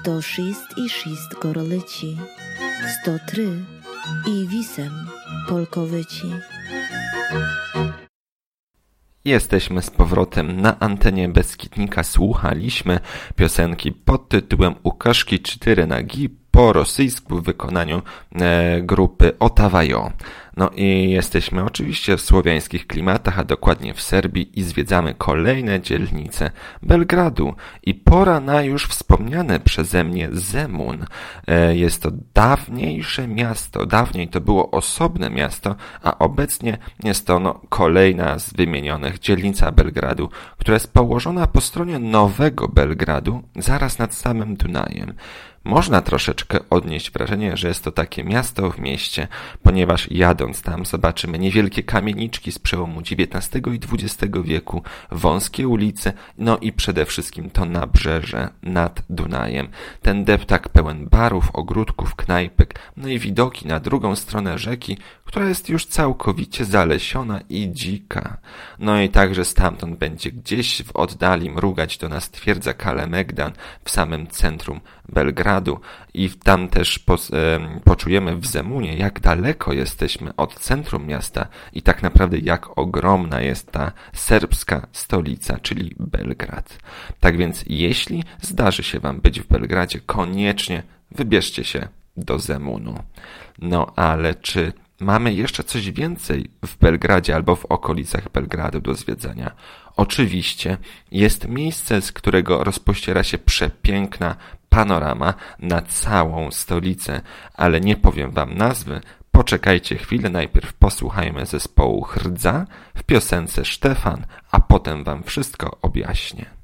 106,6 Gorolici, 103 i 8 Polkowyci. Jesteśmy z powrotem na antenie Beskidnika. Słuchaliśmy piosenki pod tytułem Ukaszki 4 nogi po rosyjsku w wykonaniu grupy Otavayo. No i jesteśmy oczywiście w słowiańskich klimatach, a dokładnie w Serbii i zwiedzamy kolejne dzielnice Belgradu. I pora na już wspomniane przeze mnie Zemun. Jest to dawniejsze miasto. Dawniej to było osobne miasto, a obecnie jest to kolejna z wymienionych dzielnica Belgradu, która jest położona po stronie Nowego Belgradu, zaraz nad samym Dunajem. Można troszeczkę odnieść wrażenie, że jest to takie miasto w mieście, ponieważ jadąc tam zobaczymy niewielkie kamieniczki z przełomu XIX i XX wieku, wąskie ulice, no i przede wszystkim to nabrzeże nad Dunajem. Ten deptak pełen barów, ogródków, knajpek, no i widoki na drugą stronę rzeki, która jest już całkowicie zalesiona i dzika. No i także stamtąd będzie gdzieś w oddali mrugać do nas twierdza Kalemegdan w samym centrum Belgradu i tam też poczujemy w Zemunie, jak daleko jesteśmy od centrum miasta i tak naprawdę jak ogromna jest ta serbska stolica, czyli Belgrad. Tak więc jeśli zdarzy się wam być w Belgradzie, koniecznie wybierzcie się do Zemunu. No ale czy mamy jeszcze coś więcej w Belgradzie albo w okolicach Belgradu do zwiedzania? Oczywiście jest miejsce, z którego rozpościera się przepiękna panorama na całą stolicę, ale nie powiem wam nazwy. Poczekajcie chwilę, najpierw posłuchajmy zespołu Hrdza w piosence Stefan, a potem wam wszystko objaśnię.